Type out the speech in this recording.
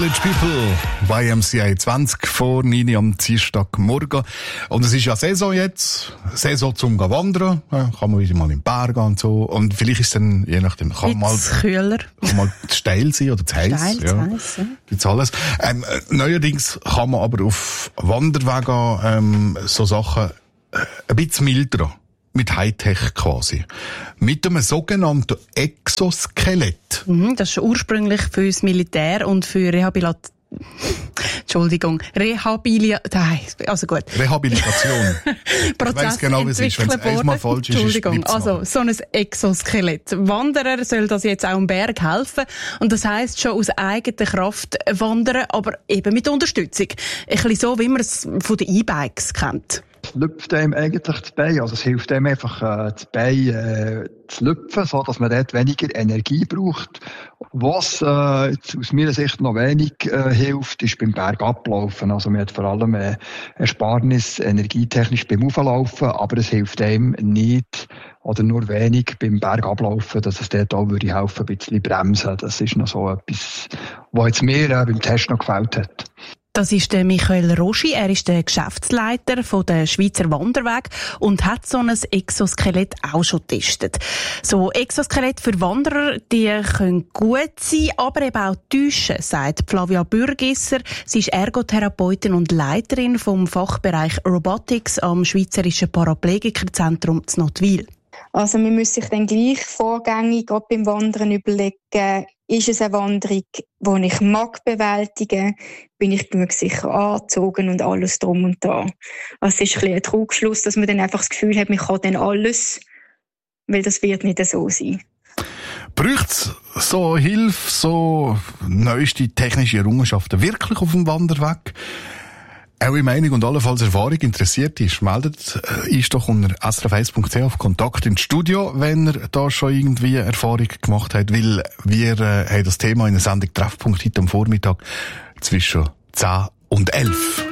Village People, YMCA 20 vor 9 am Dienstagmorgen. Und es ist ja Saison jetzt. Saison zum Wandern. Ja, kann man wieder mal in den Berg gehen und so. Und vielleicht ist dann, je nachdem, kann mal kühler. Kann mal steil sein oder zu heiß. Ja. Gibt's alles. Neuerdings kann man aber auf Wanderwegen, so Sachen, ein bisschen milder. Mit Hightech quasi. Mit einem sogenannten Exoskelett. Das ist ursprünglich für das Militär und für Rehabilitation. Ich weiss genau, wie es ist, wenn es einmal falsch ist. Entschuldigung, also so ein Exoskelett. Wanderer soll das jetzt auch am Berg helfen. Und das heisst schon aus eigener Kraft wandern, aber eben mit Unterstützung. Ein bisschen so, wie man es von den E-Bikes kennt. Es lüpft einem eigentlich das Bein, also es hilft einem einfach, das Bein zu lüpfen, so dass man dort weniger Energie braucht. Was jetzt aus meiner Sicht noch wenig hilft, ist beim Bergablaufen. Also man hat vor allem Ersparnis energietechnisch beim Auflaufen, aber es hilft einem nicht oder nur wenig beim Bergablaufen, dass es dort auch würde helfen, ein bisschen bremsen. Das ist noch so etwas, was jetzt mir beim Test noch gefällt hat. Das ist der Michael Roschi. Er ist der Geschäftsleiter von der Schweizer Wanderweg und hat so ein Exoskelett auch schon getestet. So Exoskelett für Wanderer, die können gut sein, aber eben auch täuschen, sagt Flavia Bürgisser. Sie ist Ergotherapeutin und Leiterin vom Fachbereich Robotics am Schweizerischen Paraplegikerzentrum in Nottwil. Also man muss sich dann gleich vorgängig gerade beim Wandern überlegen, ist es eine Wanderung, die ich mag bewältigen, bin ich genug sicher angezogen und alles drum und dran. Also es ist ein bisschen ein Trugschluss, dass man dann einfach das Gefühl hat, man kann dann alles, weil das wird nicht so sein. Braucht's so Hilfe, so neueste technische Errungenschaften wirklich auf dem Wanderweg? Eure Meinung und allenfalls Erfahrung interessiert ist, meldet ist doch unter srf1.ch auf Kontakt ins Studio, wenn ihr da schon irgendwie Erfahrung gemacht habt, weil wir haben das Thema in der Sendung Treffpunkt heute am Vormittag zwischen 10 und 11.